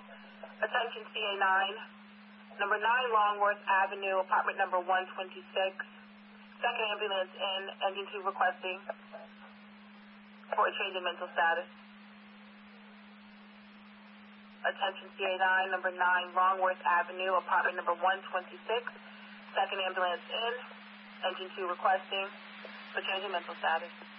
Attention CA9, number 9 Longworth Avenue, apartment number 126. Second ambulance in, engine 2 requesting for a change in mental status. Attention CA9, number 9 Longworth Avenue, apartment number 126. Second ambulance in, engine 2 requesting for change in mental status.